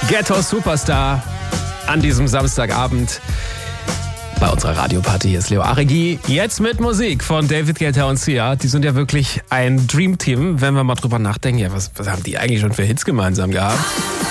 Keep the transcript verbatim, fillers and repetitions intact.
Ghetto Superstar an diesem Samstagabend bei unserer Radioparty. Hier ist Leo Aregi. Jetzt mit Musik von David Guetta und Sia. Die sind ja wirklich ein Dreamteam, wenn wir mal drüber nachdenken. Ja, was, was haben die eigentlich schon für Hits gemeinsam gehabt?